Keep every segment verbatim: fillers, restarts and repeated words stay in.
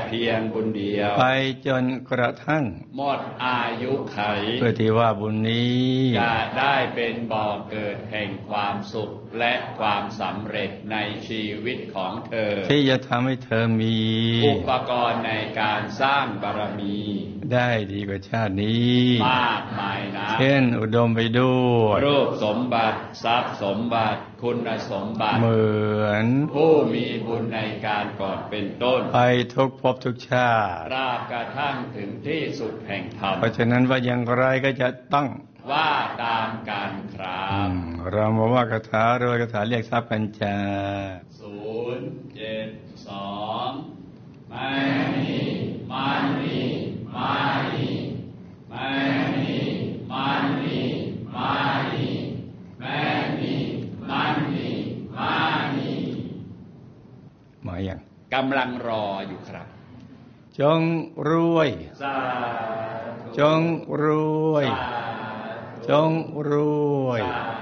เพียงบุญเดียวไปจนกระทั่งหมดอายุไขเพื่อที่ว่าบุญนี้จะได้เป็นบ่อเกิดแห่งความสุขและความสำเร็จในชีวิตของเธอที่จะทำให้เธอมีอุปกรณ์ในการสร้างบารมีได้ดีกว่าชาตินี้มากมายนะเช่นอุดมไปด้วยรูปสมบัติทรัพย์สมบัติคุณสมบัติเหมือนผู้มีบุญในการก่อนเป็นต้นไปทุกภพทุกชาติราบกระทั่งถึงที่สุดแห่งธรรมเพราะฉะนั้นว่าอย่างไรก็จะต้องว่าตามการครับเรามาว่าคาถาโดยคาถาเรียกทรัพย์กันจาศูนย์เจ็ดสองไม่มีมันมีมานีไม่มีมันมีมานีไม่มีมันมีมานีมาอย่างกำลังรออยู่ครับจงรวยจงรวยจงรวย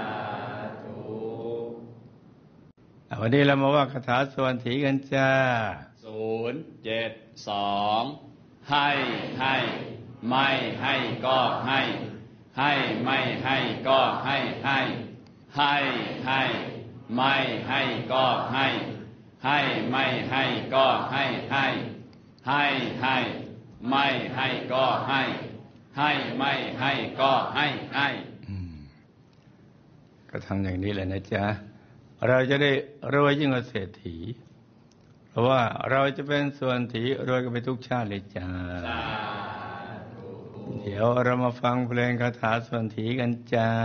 วันนี้เรามาว่าคาถาส่วนถีกันจ้าศูนย์เจ็ดสองให้ให้ไม่ให้ก็ให้ให้ไม่ให้ก็ให้ให้ให้ให้ไม่ให้ก็ให้ให้ไม่ให้ก็ให้ให้ให้ให้ไม่ให้ก็ให้ให้ไม่ให้ก็ให้ให้ก็ทำอย่างนี้แหละนะจ๊ะเราจะได้รวยยิ่งกว่าเศรษฐีเพราะว่าเราจะเป็นส่วนถีรวยกันไปทุกชาติเลยจ้าเดี๋ยวเรามาฟังเพลงคาถาส่วนถีกันจ้า